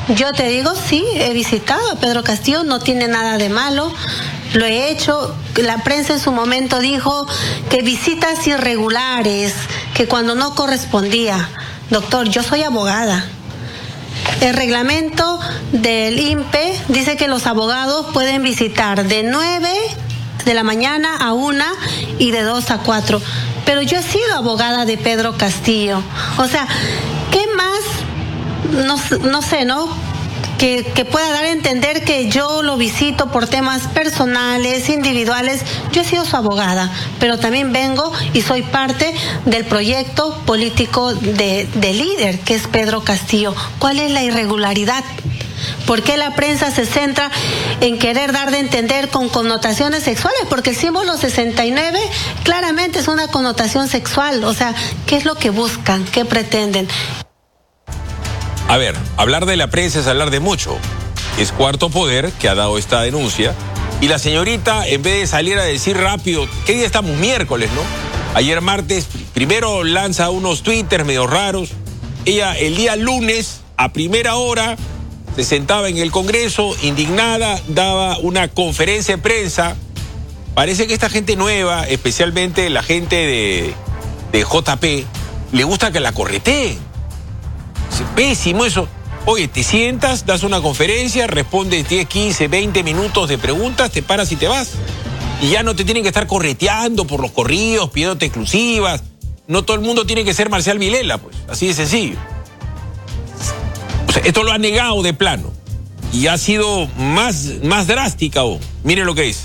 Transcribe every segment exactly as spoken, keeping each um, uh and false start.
Yo te digo, sí, he visitado a Pedro Castillo, no tiene nada de malo, lo he hecho. La prensa en su momento dijo que visitas irregulares, que cuando no correspondía. Doctor, yo soy abogada. El reglamento del I N P E dice que los abogados pueden visitar de nueve de la mañana a una y de dos a cuatro. Pero yo he sido abogada de Pedro Castillo. O sea, ¿qué más? No, no sé, ¿no? Que, que pueda dar a entender que yo lo visito por temas personales, individuales. Yo he sido su abogada, pero también vengo y soy parte del proyecto político de, de líder, que es Pedro Castillo. ¿Cuál es la irregularidad? ¿Por qué la prensa se centra en querer dar de entender con connotaciones sexuales? Porque el símbolo sesenta y nueve claramente es una connotación sexual. O sea, ¿qué es lo que buscan? ¿Qué pretenden? A ver, hablar de la prensa es hablar de mucho. Es Cuarto Poder que ha dado esta denuncia. Y la señorita, en vez de salir a decir rápido, ¿qué día estamos? Miércoles, ¿no? Ayer martes, primero lanza unos twitters medio raros. Ella el día lunes, a primera hora, se sentaba en el Congreso, indignada, daba una conferencia de prensa. Parece que esta gente nueva, especialmente la gente de, de J P, le gusta que la correteen. Es pésimo eso. Oye, te sientas, das una conferencia, respondes diez, quince, veinte minutos de preguntas, te paras y te vas. Y ya no te tienen que estar correteando por los corridos, pidiéndote exclusivas. No todo el mundo tiene que ser Marcial Vilela, pues. Así de sencillo. O sea, esto lo ha negado de plano. Y ha sido más, más drástica aún. Miren lo que dice.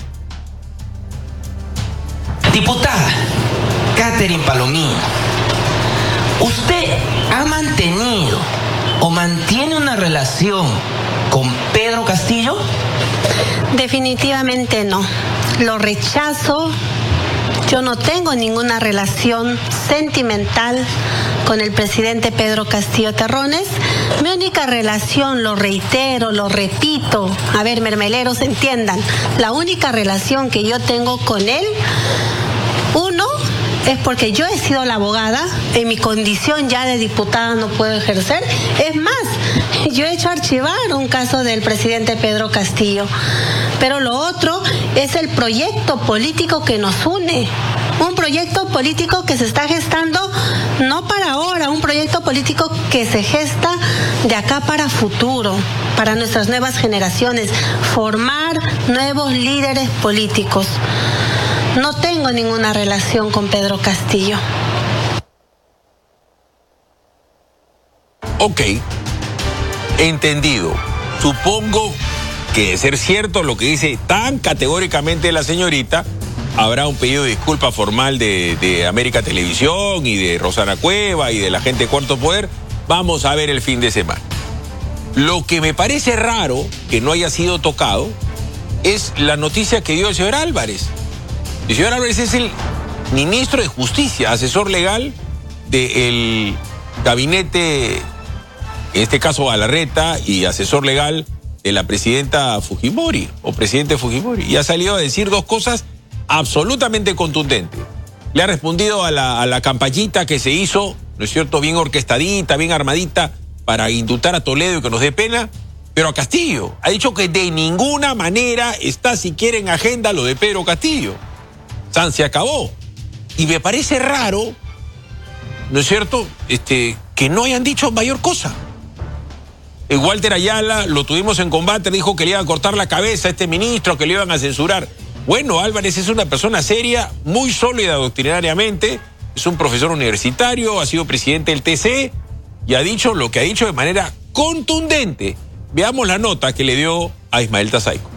Diputada Catherine Palomino, ¿usted ha mantenido o mantiene una relación con Pedro Castillo? Definitivamente no. Lo rechazo. Yo no tengo ninguna relación sentimental con el presidente Pedro Castillo Terrones. Mi única relación, lo reitero, lo repito, a ver, mermeleros, entiendan, la única relación que yo tengo con él, uno, es porque yo he sido la abogada, en mi condición ya de diputada no puedo ejercer. Es más, yo he hecho archivar un caso del presidente Pedro Castillo. Pero lo otro es el proyecto político que nos une. Un proyecto político que se está gestando no para ahora, un proyecto político que se gesta de acá para futuro, para nuestras nuevas generaciones, formar nuevos líderes políticos. No tengo ninguna relación con Pedro Castillo. Ok, entendido. Supongo que de ser cierto lo que dice tan categóricamente la señorita, habrá un pedido de disculpa formal de, de América Televisión y de Rosana Cueva y de la gente de Cuarto Poder. Vamos a ver el fin de semana. Lo que me parece raro que no haya sido tocado es la noticia que dio el señor Álvarez. El señor Álvarez es el ministro de Justicia, asesor legal del gabinete, en este caso Galarreta, y asesor legal de la presidenta Fujimori, o presidente Fujimori. Y ha salido a decir dos cosas absolutamente contundentes. Le ha respondido a la, a la campañita que se hizo, ¿no es cierto?, bien orquestadita, bien armadita, para indultar a Toledo y que nos dé pena, pero a Castillo. Ha dicho que de ninguna manera está siquiera en agenda lo de Pedro Castillo. San se acabó. Y me parece raro, ¿no es cierto?, este, que no hayan dicho mayor cosa. El Walter Ayala lo tuvimos en combate, dijo que le iban a cortar la cabeza a este ministro, que le iban a censurar. Bueno, Álvarez es una persona seria, muy sólida doctrinariamente, es un profesor universitario, ha sido presidente del T C y ha dicho lo que ha dicho de manera contundente. Veamos la nota que le dio a Ismael Tazaico.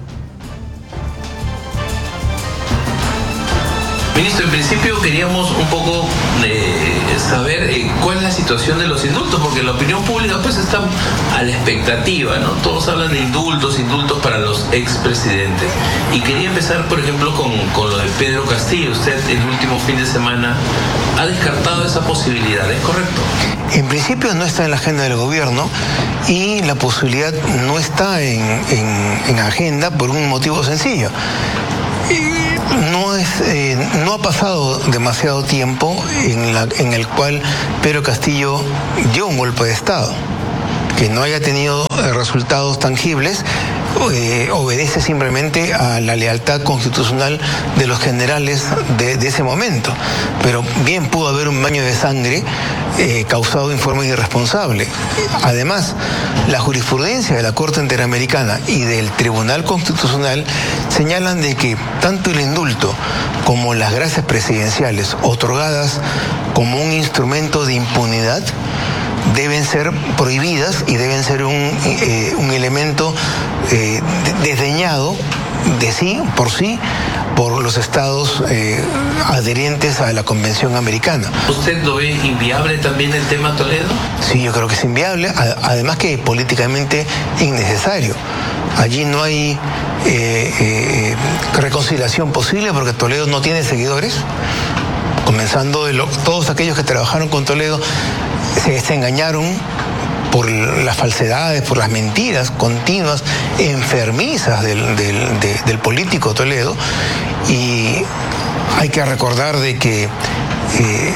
Ministro, en principio queríamos un poco eh, saber eh, cuál es la situación de los indultos, porque la opinión pública pues está a la expectativa, ¿no? Todos hablan de indultos, indultos para los expresidentes. Y quería empezar, por ejemplo, con, con lo de Pedro Castillo. Usted el último fin de semana ha descartado esa posibilidad, ¿es correcto? En principio no está en la agenda del gobierno y la posibilidad no está en, en, en agenda por un motivo sencillo. No, es, eh, no ha pasado demasiado tiempo en, la, en el cual Pedro Castillo dio un golpe de Estado. que no haya tenido resultados tangibles eh, obedece simplemente a la lealtad constitucional de los generales de, de ese momento. Pero bien pudo haber un baño de sangre eh, causado en forma irresponsable. Además, la jurisprudencia de la Corte Interamericana y del Tribunal Constitucional señalan de que tanto el indulto como las gracias presidenciales otorgadas como un instrumento de impunidad deben ser prohibidas y deben ser un, eh, un elemento eh, desdeñado de sí, por sí, por los estados eh, adherentes a la Convención Americana. ¿Usted lo ve inviable también el tema Toledo? Sí, yo creo que es inviable, además que políticamente innecesario. Allí no hay eh, eh, reconciliación posible porque Toledo no tiene seguidores, comenzando de lo, todos aquellos que trabajaron con Toledo se, se engañaron por las falsedades, por las mentiras continuas, enfermizas del, del, de, del político Toledo, y hay que recordar de que eh,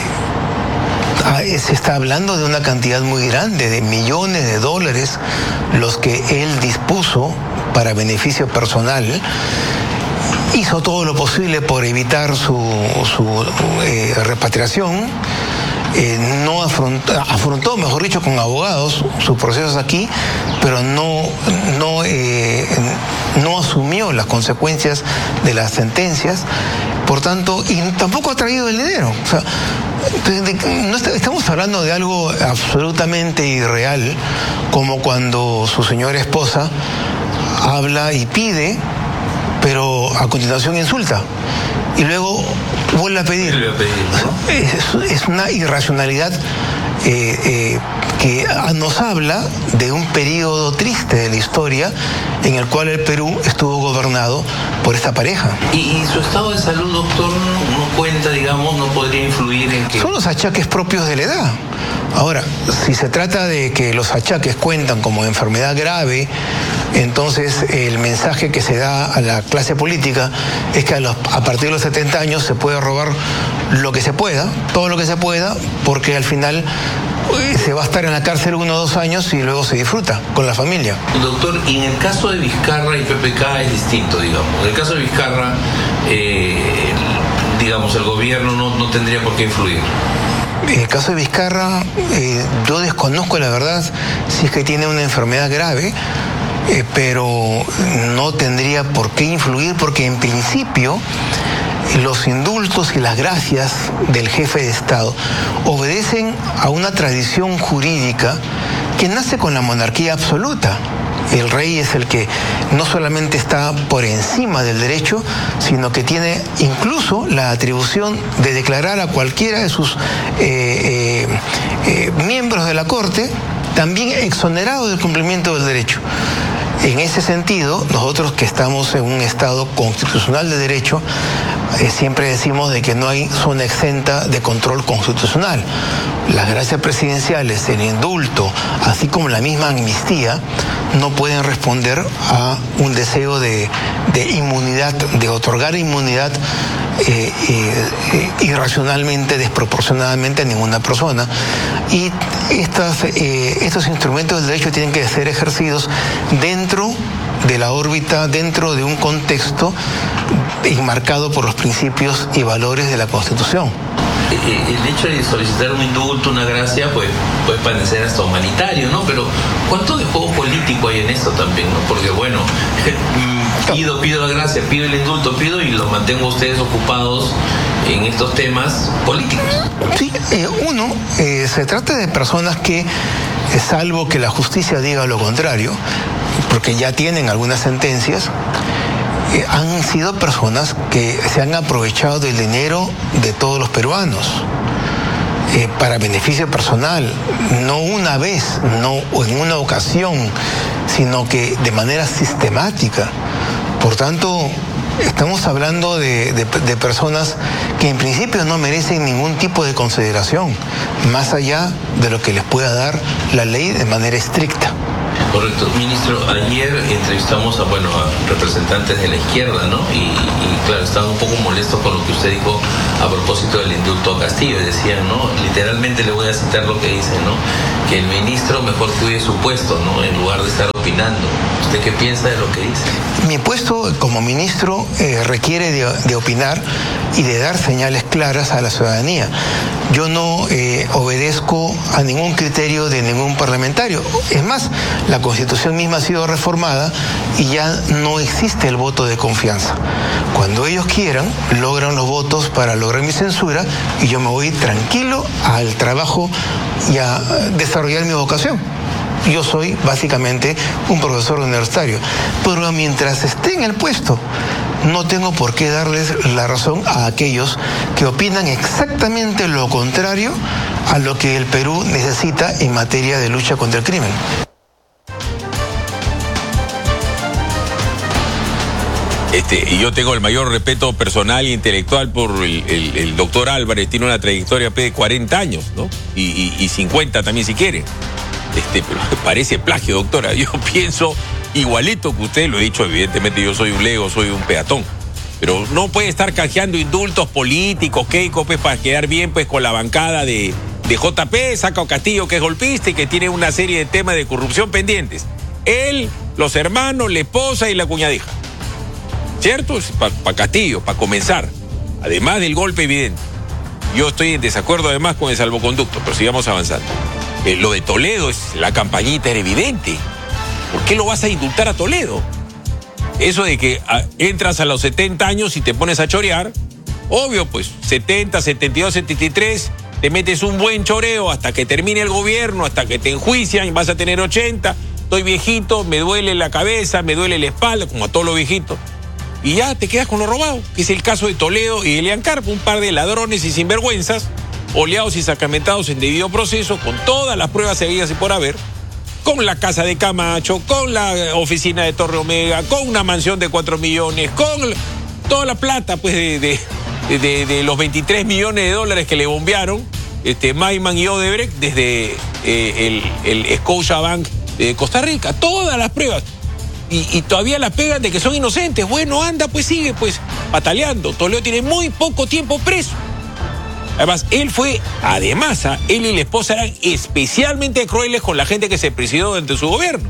se está hablando de una cantidad muy grande, de millones de dólares, los que él dispuso para beneficio personal. Hizo todo lo posible por evitar su, su eh, repatriación. Eh, no afrontó, afrontó, mejor dicho, con abogados sus procesos aquí, pero no, no, eh, no asumió las consecuencias de las sentencias, por tanto, y tampoco ha traído el dinero. O sea, no está, estamos hablando de algo absolutamente irreal, como cuando su señora esposa habla y pide, pero a continuación insulta. Y luego vuelve a pedir. Vuelve a pedir, ¿no? Es, es una irracionalidad eh, eh, que nos habla de un periodo triste de la historia en el cual el Perú estuvo gobernado por esta pareja. ¿Y, y su estado de salud, doctor, no, no cuenta, digamos, no podría influir en que...? Son los achaques propios de la edad. Ahora, si se trata de que los achaques cuentan como enfermedad grave, entonces el mensaje que se da a la clase política es que a, los, a partir de los setenta años se puede robar lo que se pueda, todo lo que se pueda, porque al final pues, se va a estar en la cárcel uno o dos años y luego se disfruta con la familia. Doctor, y en el caso de Vizcarra y P P K es distinto, digamos. En el caso de Vizcarra, eh, digamos, el gobierno no, no tendría por qué influir. En el caso de Vizcarra, eh, yo desconozco la verdad si es que tiene una enfermedad grave, eh, pero no tendría por qué influir porque en principio los indultos y las gracias del jefe de Estado obedecen a una tradición jurídica que nace con la monarquía absoluta. El rey es el que no solamente está por encima del derecho, sino que tiene incluso la atribución de declarar a cualquiera de sus eh, eh, eh, miembros de la Corte también exonerado del cumplimiento del derecho. En ese sentido, nosotros que estamos en un Estado constitucional de derecho, eh, siempre decimos de que no hay zona exenta de control constitucional. Las gracias presidenciales, el indulto, así como la misma amnistía, no pueden responder a un deseo de, de inmunidad, de otorgar inmunidad eh, eh, irracionalmente, desproporcionadamente a ninguna persona. Y estas, eh, estos instrumentos del derecho tienen que ser ejercidos dentro de la órbita, dentro de un contexto enmarcado por los principios y valores de la Constitución. El hecho de solicitar un indulto, una gracia, pues puede parecer hasta humanitario, ¿no? Pero ¿cuánto de juego político hay en esto también, no? Porque bueno, pido, pido la gracia, pido el indulto, pido y los mantengo a ustedes ocupados en estos temas políticos. Sí, eh, uno, eh, se trata de personas que, eh, salvo que la justicia diga lo contrario, porque ya tienen algunas sentencias, Eh, han sido personas que se han aprovechado del dinero de todos los peruanos eh, para beneficio personal, no una vez, no en una ocasión, sino que de manera sistemática. Por tanto, estamos hablando de, de, de personas que en principio no merecen ningún tipo de consideración, más allá de lo que les pueda dar la ley de manera estricta. Correcto. Ministro, ayer entrevistamos a, bueno, a representantes de la izquierda, ¿no? Y, y claro, estaban un poco molestos con lo que usted dijo a propósito del indulto a Castillo. Y decían, ¿no? Literalmente le voy a citar lo que dice, ¿no? Que el ministro mejor cuide su puesto, ¿no? En lugar de estar opinando. ¿Usted qué piensa de lo que dice? Mi puesto como ministro eh, requiere de, de opinar y de dar señales claras a la ciudadanía. Yo no eh, obedezco a ningún criterio de ningún parlamentario. Es más, la Constitución misma ha sido reformada y ya no existe el voto de confianza. Cuando ellos quieran, logran los votos para lograr mi censura y yo me voy tranquilo al trabajo y a desarrollar mi vocación. Yo soy básicamente un profesor universitario, pero mientras esté en el puesto, no tengo por qué darles la razón a aquellos que opinan exactamente lo contrario a lo que el Perú necesita en materia de lucha contra el crimen. Este, y yo tengo el mayor respeto personal e intelectual por el, el, el doctor Álvarez. Tiene una trayectoria de cuarenta años, ¿no? Y, y, y cincuenta también si quiere. Este, pero parece plagio, doctora. Yo pienso igualito que usted, lo he dicho, evidentemente yo soy un lego, soy un peatón. Pero no puede estar canjeando indultos políticos, Keiko, pues para quedar bien pues con la bancada de, de J P, saca a Castillo que es golpista y que tiene una serie de temas de corrupción pendientes. Él, los hermanos, la esposa y la cuñadija. ¿Cierto? Para pa Castillo, para comenzar. Además del golpe evidente. Yo estoy en desacuerdo además con el salvoconducto, pero sigamos avanzando. Eh, lo de Toledo, es la campañita era evidente. ¿Por qué lo vas a indultar a Toledo? Eso de que a, entras a los setenta años y te pones a chorear, obvio, pues setenta, setenta y dos, setenta y tres, te metes un buen choreo hasta que termine el gobierno, hasta que te enjuician, vas a tener ochenta, estoy viejito, me duele la cabeza, me duele la espalda, como a todos los viejitos. Y ya te quedas con lo robado, que es el caso de Toledo y Elian Carpo, un par de ladrones y sinvergüenzas, oleados y sacramentados en debido proceso, con todas las pruebas seguidas y por haber, con la casa de Camacho, con la oficina de Torre Omega, con una mansión de cuatro millones, con toda la plata pues de, de, de, de los veintitrés millones de dólares que le bombearon este, Maiman y Odebrecht desde eh, el, el Scotiabank de Costa Rica. Todas las pruebas. Y, y todavía las pegan de que son inocentes. Bueno, anda, pues sigue pues pataleando. Toledo tiene muy poco tiempo preso. Además, él fue, además, ¿eh? él y la esposa eran especialmente crueles con la gente que se presidió durante su gobierno.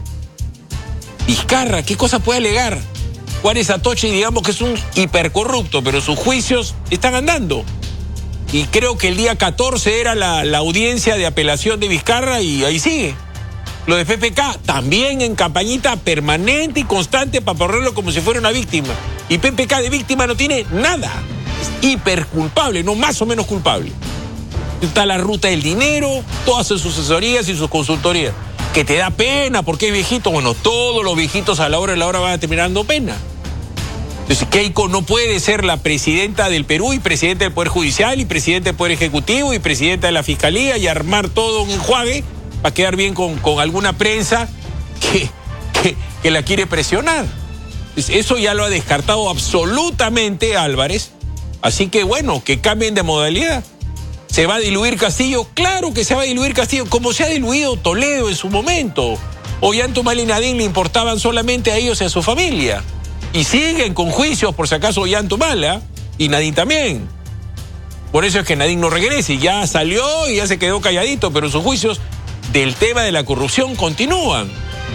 Vizcarra, ¿qué cosa puede alegar? Juárez Atoche, digamos que es un hipercorrupto, pero sus juicios están andando. Y creo que el día catorce era la, la audiencia de apelación de Vizcarra y ahí sigue. Lo de P P K, también en campañita permanente y constante para ponerlo como si fuera una víctima. Y P P K de víctima no tiene nada. Es hiperculpable, no más o menos culpable. Está la ruta del dinero, todas sus asesorías y sus consultorías. Que te da pena porque es viejito. Bueno, todos los viejitos a la hora de la hora van a terminar dando pena. Entonces, Keiko no puede ser la presidenta del Perú y presidenta del Poder Judicial y presidenta del Poder Ejecutivo y presidenta de la Fiscalía y armar todo un enjuague para quedar bien con, con alguna prensa que, que, que la quiere presionar. Eso ya lo ha descartado absolutamente Álvarez. Así que bueno, que cambien de modalidad. ¿Se va a diluir Castillo? Claro que se va a diluir Castillo, como se ha diluido Toledo en su momento. Ollantaytamala y Nadine le importaban solamente a ellos y a su familia. Y siguen con juicios, por si acaso, Ollantaytamala y Nadine también. Por eso es que Nadine no regrese. Ya salió y ya se quedó calladito, pero sus juicios del tema de la corrupción continúan.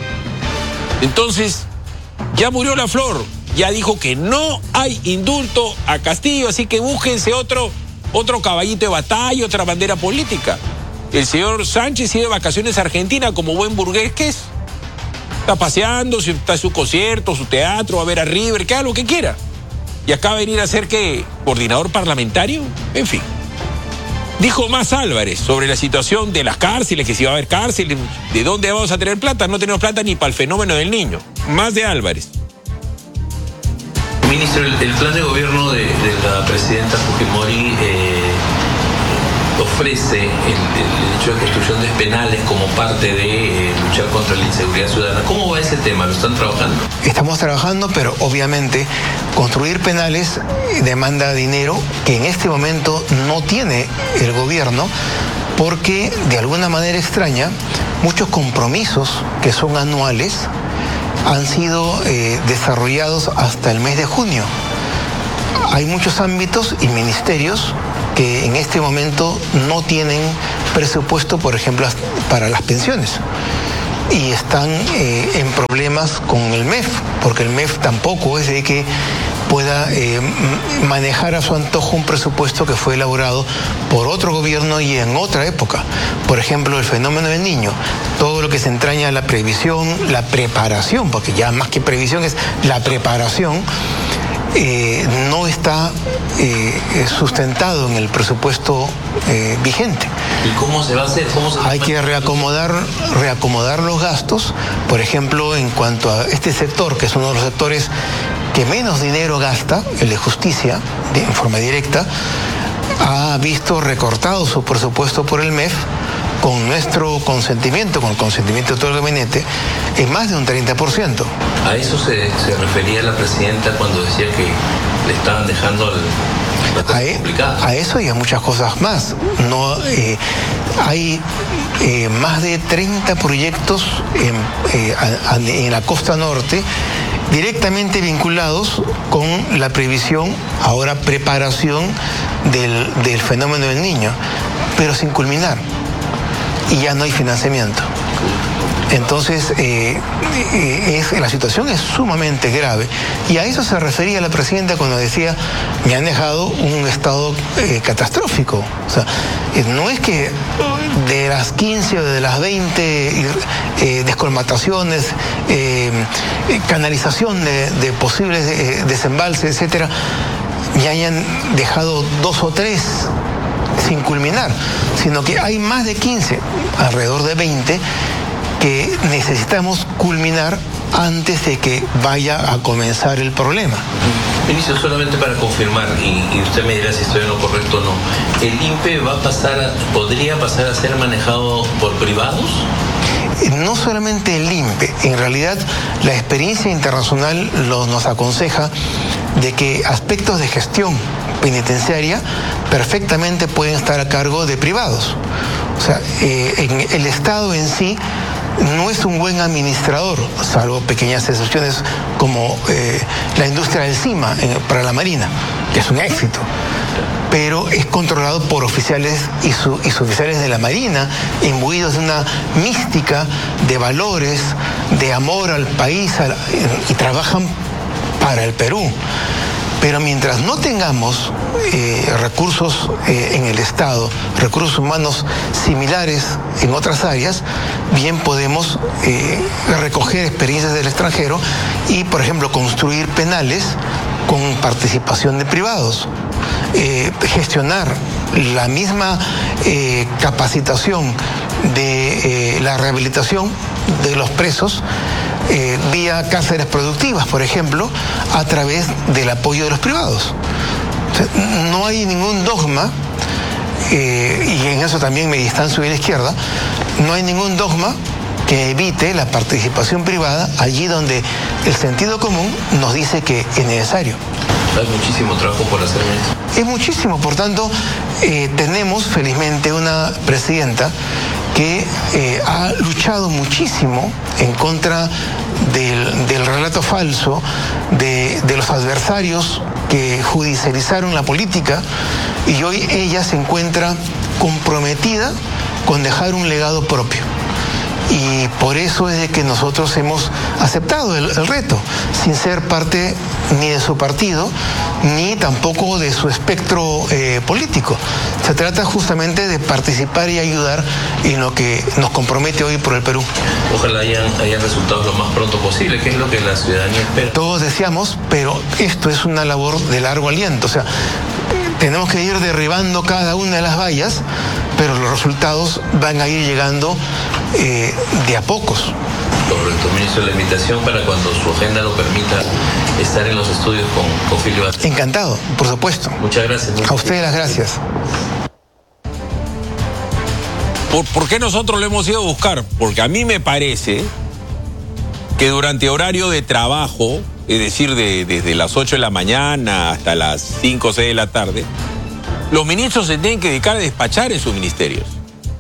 Entonces, ya murió la flor. Ya dijo que no hay indulto a Castillo, así que búsquense otro, otro caballito de batalla, otra bandera política. El señor Sánchez sigue de vacaciones a Argentina como buen burgués que es. Está paseando, está en su concierto, su teatro, a ver a River, que haga lo que quiera. Y acá va a venir a ser, ¿qué? ¿Coordinador parlamentario? En fin. Dijo más Álvarez sobre la situación de las cárceles, que si va a haber cárceles, de dónde vamos a tener plata. No tenemos plata ni para el fenómeno del niño. Más de Álvarez. Ministro, el, el plan de gobierno de, de la presidenta Fujimori eh, ofrece el, el hecho de construcción de penales como parte de eh, luchar contra la inseguridad ciudadana. ¿Cómo va ese tema? ¿Lo están trabajando? Estamos trabajando, pero obviamente construir penales demanda dinero que en este momento no tiene el gobierno porque de alguna manera extraña, muchos compromisos que son anuales han sido eh, desarrollados hasta el mes de junio. Hay muchos ámbitos y ministerios que en este momento no tienen presupuesto, por ejemplo, para las pensiones. Y están eh, en problemas con el M E F, porque el M E F tampoco es de que pueda eh, manejar a su antojo un presupuesto que fue elaborado por otro gobierno y en otra época. Por ejemplo, el fenómeno del niño, todo lo que se entraña a la previsión, la preparación, porque ya más que previsión es la preparación, eh, no está eh, sustentado en el presupuesto eh, vigente. ¿Y cómo se va a hacer? ¿Cómo se Hay que reacomodar, reacomodar los gastos, por ejemplo, en cuanto a este sector, que es uno de los sectores que menos dinero gasta, el de justicia, de, en forma directa, ha visto recortado su presupuesto por el M E F con nuestro consentimiento, con el consentimiento de todo el gabinete, en más de un treinta por ciento. A eso se, se refería la presidenta cuando decía que le estaban dejando el, la cosa a, complicada. A eso y a muchas cosas más. No, eh, hay eh, más de treinta proyectos en, eh, a, a, en la costa norte directamente vinculados con la previsión, ahora preparación del, del fenómeno del niño, pero sin culminar. Y ya no hay financiamiento. Entonces, eh, eh, es, la situación es sumamente grave. Y a eso se refería la presidenta cuando decía, me han dejado un estado eh, catastrófico. O sea, eh, no es que de las quince o de las veinte eh, descolmataciones, eh, canalización de, de posibles eh, desembalses, etcétera, ya hayan dejado dos o tres sin culminar, sino que hay más de quince, alrededor de veinte, que necesitamos culminar antes de que vaya a comenzar el problema. Ministro, solamente para confirmar, y, y usted me dirá si estoy en lo correcto o no, ¿el I N P E va a pasar, a, podría pasar a ser manejado por privados? No solamente el I N P E, en realidad la experiencia internacional lo, nos aconseja de que aspectos de gestión penitenciaria perfectamente pueden estar a cargo de privados. O sea, eh, en el Estado en sí no es un buen administrador, salvo pequeñas excepciones como eh, la industria del CIMA eh, para la Marina, que es un éxito, pero es controlado por oficiales y, su, y suboficiales de la Marina, imbuidos de una mística de valores, de amor al país, a la, y trabajan para el Perú. Pero mientras no tengamos eh, recursos eh, en el Estado, recursos humanos similares en otras áreas, bien podemos eh, recoger experiencias del extranjero y, por ejemplo, construir penales con participación de privados, eh, gestionar la misma eh, capacitación de eh, la rehabilitación de los presos Eh, vía cárceles productivas, por ejemplo, a través del apoyo de los privados. O sea, no hay ningún dogma, eh, y en eso también me distancio de la izquierda, no hay ningún dogma que evite la participación privada allí donde el sentido común nos dice que es necesario. Hay muchísimo trabajo por hacer en eso. Es muchísimo, por tanto, eh, tenemos felizmente una presidenta que eh, ha luchado muchísimo en contra del, del relato falso de, de los adversarios que judicializaron la política, y hoy ella se encuentra comprometida con dejar un legado propio. Y por eso es de que nosotros hemos aceptado el, el reto, sin ser parte ni de su partido, ni tampoco de su espectro eh, político. Se trata justamente de participar y ayudar en lo que nos compromete hoy por el Perú. Ojalá hayan, hayan resultados lo más pronto posible, que es lo que la ciudadanía espera. Todos deseamos, pero esto es una labor de largo aliento. O sea, tenemos que ir derribando cada una de las vallas, pero los resultados van a ir llegando eh, de a pocos. Correcto, ministro, la invitación para cuando su agenda lo permita estar en los estudios con, con Filio Vázquez. Encantado, por supuesto. Muchas gracias. A ustedes las gracias. ¿Por, ¿Por qué nosotros lo hemos ido a buscar? Porque a mí me parece que durante horario de trabajo, es decir, de, desde las ocho de la mañana hasta las cinco o seis de la tarde, los ministros se tienen que dedicar a despachar en sus ministerios.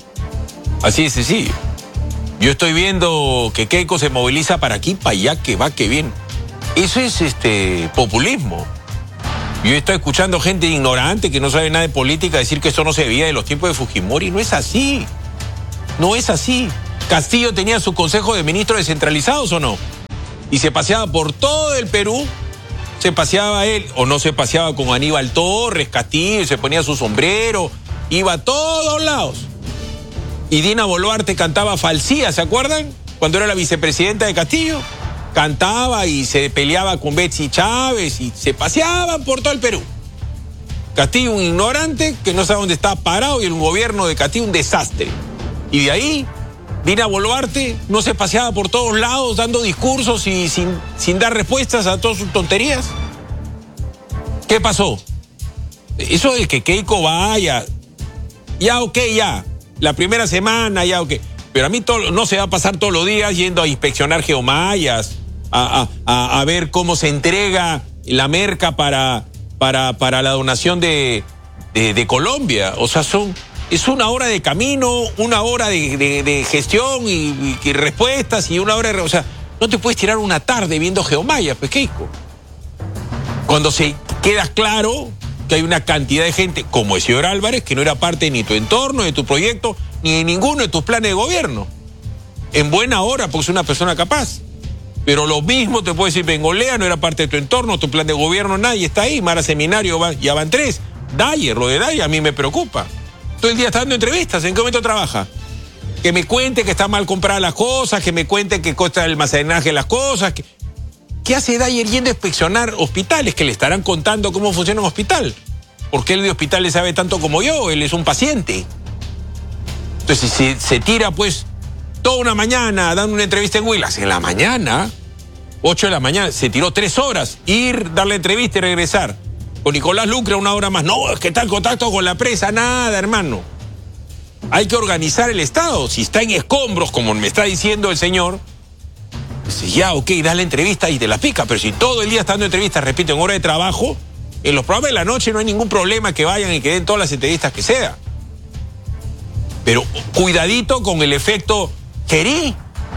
Así de sencillo. Yo estoy viendo que Keiko se moviliza para aquí, para allá, que va, que bien. Eso es este populismo. Yo estoy escuchando gente ignorante que no sabe nada de política decir que eso no se veía de los tiempos de Fujimori. No es así. No es así. Castillo tenía su consejo de ministros descentralizados, ¿o no? Y se paseaba por todo el Perú. Se paseaba él, o no se paseaba con Aníbal Torres, Castillo, se ponía su sombrero. Iba a todos lados. Y Dina Boluarte cantaba Falsía, ¿se acuerdan? Cuando era la vicepresidenta de Castillo. Cantaba y se peleaba con Betsy Chávez y se paseaban por todo el Perú. Castillo un ignorante que no sabe dónde está parado y el gobierno de Castillo un desastre. Y de ahí, Dina Boluarte no se paseaba por todos lados dando discursos y sin, sin dar respuestas a todas sus tonterías. ¿Qué pasó? Eso de que Keiko vaya, ya ok, ya. La primera semana, ya ok. Pero a mí todo, no se va a pasar todos los días yendo a inspeccionar geomallas, a, a, a, a ver cómo se entrega la merca para, para, para la donación de, de, de Colombia. O sea, son, es una hora de camino, una hora de, de, de gestión y, y, y respuestas y una hora de... O sea, no te puedes tirar una tarde viendo geomallas, pues, Keiko. Cuando se queda claro que hay una cantidad de gente, como el señor Álvarez, que no era parte ni de tu entorno, de tu proyecto, ni de ninguno de tus planes de gobierno. En buena hora, porque es una persona capaz. Pero lo mismo te puede decir Bengolea, no era parte de tu entorno, tu plan de gobierno, nadie está ahí. Mara Seminario, va, ya van tres. Dyer, lo de Dyer a mí me preocupa. Todo el día está dando entrevistas, ¿en qué momento trabaja? Que me cuente que está mal compradas las cosas, que me cuente que cuesta el almacenaje de las cosas. Que... ¿Qué hace Dyer yendo a inspeccionar hospitales? Que le estarán contando cómo funciona un hospital. Porque él de hospitales sabe tanto como yo, él es un paciente. Entonces, si se, se tira, pues, toda una mañana dando una entrevista en Huilas, en la mañana, ocho de la mañana, se tiró tres horas, ir, darle entrevista y regresar. Con Nicolás Lucre una hora más. No, es que está en contacto con la presa, nada, hermano. Hay que organizar el Estado. Si está en escombros, como me está diciendo el señor, pues ya, ok, dale entrevista y te la pica. Pero si todo el día está dando entrevistas, repito, en hora de trabajo, en los programas de la noche no hay ningún problema que vayan y que den todas las entrevistas que sea. Pero cuidadito con el efecto Gerí.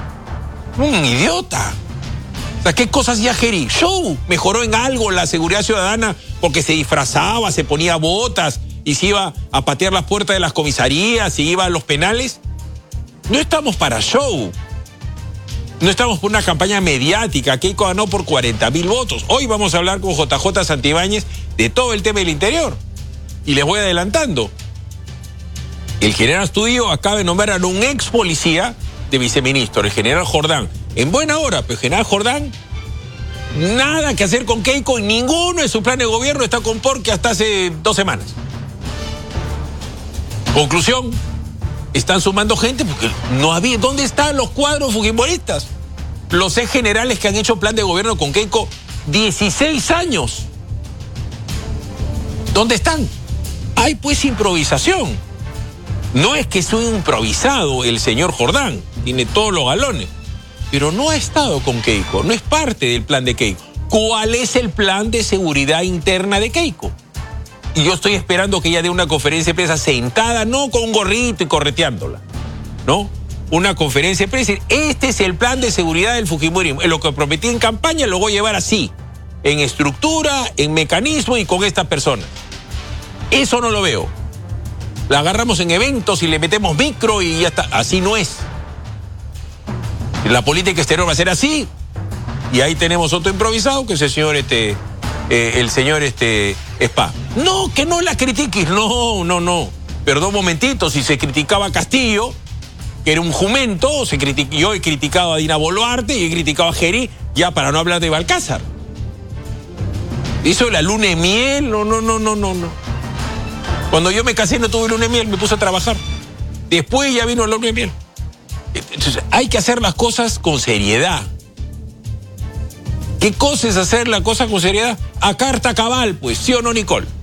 Un idiota. O sea, ¿qué cosas hacía Gerí? Show. Mejoró en algo la seguridad ciudadana porque se disfrazaba, se ponía botas y se iba a patear las puertas de las comisarías y iba a los penales. No estamos para show. No estamos por una campaña mediática. Keiko ganó por cuarenta mil votos. Hoy vamos a hablar con J J Santibáñez de todo el tema del interior. Y les voy adelantando. El general Astudillo acaba de nombrar a un ex policía de viceministro, el general Jordán. En buena hora, pero el general Jordán, nada que hacer con Keiko, y ninguno de sus planes de gobierno está con Porque hasta hace dos semanas. Conclusión, están sumando gente porque no había... ¿Dónde están los cuadros fujimoristas? Los ex generales que han hecho plan de gobierno con Keiko dieciséis años. ¿Dónde están? Hay pues improvisación. No es que sea improvisado el señor Jordán, tiene todos los galones, pero no ha estado con Keiko, no es parte del plan de Keiko. ¿Cuál es el plan de seguridad interna de Keiko? Y yo estoy esperando que ella dé una conferencia de prensa sentada, no con un gorrito y correteándola, ¿no? Una conferencia de prensa, este es el plan de seguridad del Fujimorismo. Lo que prometí en campaña lo voy a llevar así, en estructura, en mecanismo y con esta persona. Eso no lo veo. La agarramos en eventos y le metemos micro y ya está. Así no es. La política exterior va a ser así. Y ahí tenemos otro improvisado, que es el señor este, eh, el señor este Spa. No, que no la critiques. No, no, no. Perdón un momentito, si se criticaba a Castillo, que era un jumento, se criticó, yo he criticado a Dina Boluarte y he criticado a Gerí, ya para no hablar de Balcázar. Eso de la luna de miel, no, no, no, no, no, no. Cuando yo me casé no tuve luna de miel, me puse a trabajar. Después ya vino la luna de miel. Entonces, hay que hacer las cosas con seriedad. ¿Qué cosa es hacer la cosa con seriedad? A carta cabal, pues, ¿sí o no, Nicole?